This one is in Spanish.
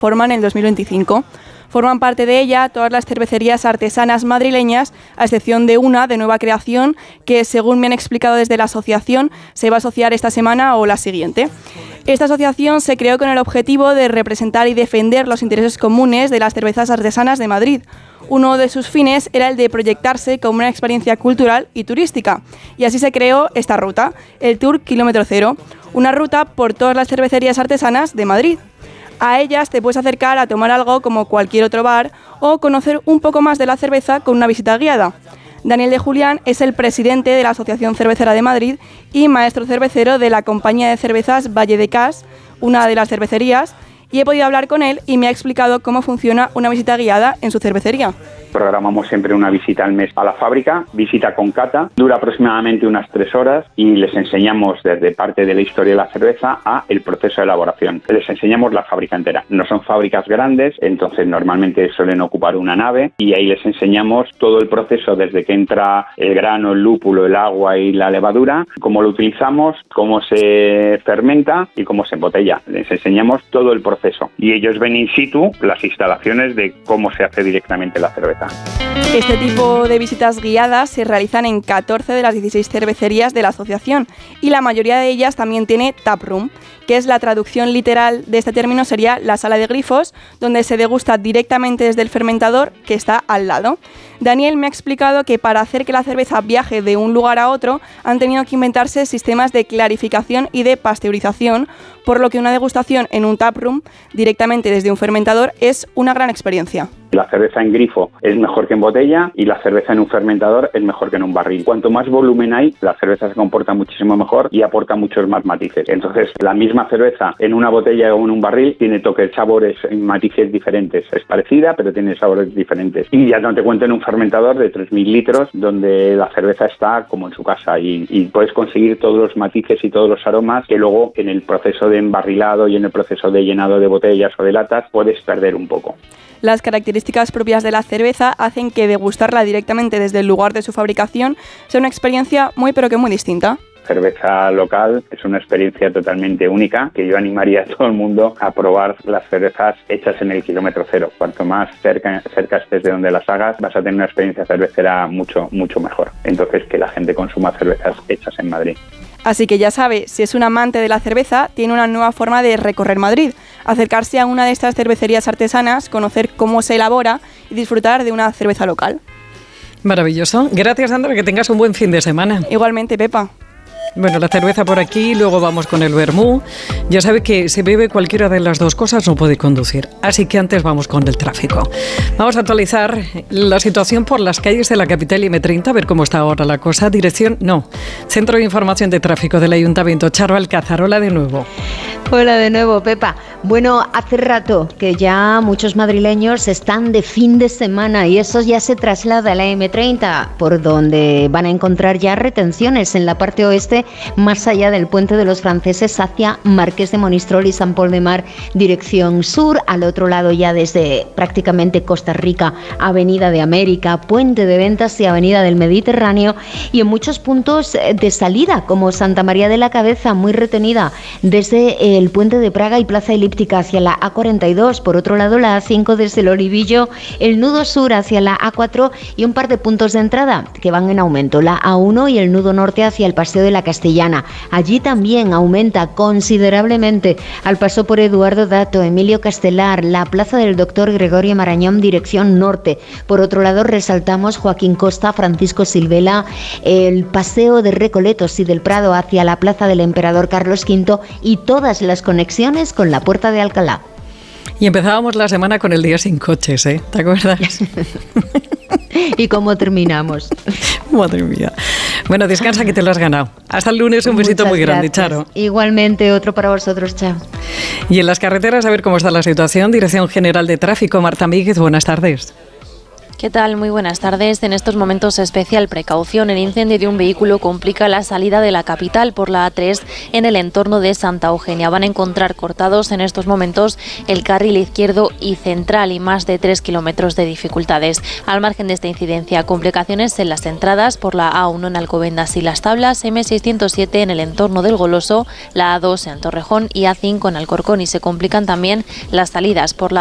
forman el 2025. Forman parte de ella todas las cervecerías artesanas madrileñas, a excepción de una de nueva creación que, según me han explicado desde la asociación, se va a asociar esta semana o la siguiente. Esta asociación se creó con el objetivo de representar y defender los intereses comunes de las cervezas artesanas de Madrid. Uno de sus fines era el de proyectarse como una experiencia cultural y turística. Y así se creó esta ruta, el Tour Kilómetro Cero, una ruta por todas las cervecerías artesanas de Madrid. A ellas te puedes acercar a tomar algo como cualquier otro bar o conocer un poco más de la cerveza con una visita guiada. Daniel de Julián es el presidente de la Asociación Cervecera de Madrid y maestro cervecero de la compañía de cervezas Valle de Cás, una de las cervecerías, y he podido hablar con él y me ha explicado cómo funciona una visita guiada en su cervecería. Programamos siempre una visita al mes a la fábrica, visita con cata, dura aproximadamente unas 3 horas y les enseñamos desde parte de la historia de la cerveza a el proceso de elaboración. Les enseñamos la fábrica entera. No son fábricas grandes, entonces normalmente suelen ocupar una nave y ahí les enseñamos todo el proceso desde que entra el grano, el lúpulo, el agua y la levadura, cómo lo utilizamos, cómo se fermenta y cómo se embotella. Les enseñamos todo el proceso y ellos ven in situ las instalaciones de cómo se hace directamente la cerveza. Este tipo de visitas guiadas se realizan en 14 de las 16 cervecerías de la asociación y la mayoría de ellas también tiene taproom, que es la traducción literal de este término, sería la sala de grifos, donde se degusta directamente desde el fermentador que está al lado. Daniel me ha explicado que para hacer que la cerveza viaje de un lugar a otro han tenido que inventarse sistemas de clarificación y de pasteurización, por lo que una degustación en un taproom directamente desde un fermentador es una gran experiencia. La cerveza en grifo es mejor que en botella y la cerveza en un fermentador es mejor que en un barril. Cuanto más volumen hay, la cerveza se comporta muchísimo mejor y aporta muchos más matices. Entonces, la misma cerveza en una botella o en un barril tiene toques, sabores, matices diferentes. Es parecida, pero tiene sabores diferentes. Y ya no te cuento en un fermentador de 3.000 litros, donde la cerveza está como en su casa y puedes conseguir todos los matices y todos los aromas que luego en el proceso de embarrilado y en el proceso de llenado de botellas o de latas puedes perder un poco. Las características propias de la cerveza hacen que degustarla directamente desde el lugar de su fabricación sea una experiencia muy pero que muy distinta. Cerveza local es una experiencia totalmente única que yo animaría a todo el mundo a probar las cervezas hechas en el kilómetro cero. Cuanto más cerca estés de donde las hagas, vas a tener una experiencia cervecera mucho mejor. Entonces, que la gente consuma cervezas hechas en Madrid. Así que ya sabe, si es un amante de la cerveza, tiene una nueva forma de recorrer Madrid, acercarse a una de estas cervecerías artesanas, conocer cómo se elabora y disfrutar de una cerveza local. Maravilloso. Gracias, Sandra, que tengas un buen fin de semana. Igualmente, Pepa. Bueno, la cerveza por aquí, luego vamos con el vermú. Ya sabe que si bebe cualquiera de las dos cosas no puede conducir. Así que antes vamos con el tráfico. Vamos a actualizar la situación por las calles de la capital y M30, a ver cómo está ahora la cosa. Centro de Información de Tráfico del Ayuntamiento. Charo Alcázar, hola de nuevo. Hola de nuevo, Pepa. Bueno, hace rato que ya muchos madrileños están de fin de semana y eso ya se traslada a la M30, por donde van a encontrar ya retenciones en la parte oeste, más allá del Puente de los Franceses hacia Marqués de Monistrol y Sant Pol de Mar, dirección sur. Al otro lado ya desde prácticamente Costa Rica, Avenida de América, Puente de Ventas y Avenida del Mediterráneo, y en muchos puntos de salida, como Santa María de la Cabeza, muy retenida desde el Puente de Praga y Plaza Elíptica hacia la A42. Por otro lado, la A5 desde el Olivillo, el nudo sur hacia la A4 y un par de puntos de entrada que van en aumento, la A1 y el nudo norte hacia el Paseo de la Castellana. Allí también aumenta considerablemente al paso por Eduardo Dato, Emilio Castelar, la Plaza del Doctor Gregorio Marañón, dirección norte. Por otro lado, resaltamos Joaquín Costa, Francisco Silvela, el Paseo de Recoletos y del Prado hacia la Plaza del Emperador Carlos V y todas las conexiones con la Puerta de Alcalá. Y empezábamos la semana con el día sin coches, ¿eh? ¿Te acuerdas? ¿Y cómo terminamos? Madre mía. Bueno, descansa que te lo has ganado. Hasta el lunes, un besito muy grande, Charo. Igualmente, otro para vosotros, chao. Y en las carreteras, a ver cómo está la situación. Dirección General de Tráfico, Marta Míguez, buenas tardes. ¿Qué tal? Muy buenas tardes. En estos momentos especial precaución. El incendio de un vehículo complica la salida de la capital por la A3 en el entorno de Santa Eugenia. Van a encontrar cortados en estos momentos el carril izquierdo y central y más de 3 kilómetros de dificultades. Al margen de esta incidencia, complicaciones en las entradas por la A1 en Alcobendas y Las Tablas, M607 en el entorno del Goloso, la A2 en Torrejón y A5 en Alcorcón, y se complican también las salidas por la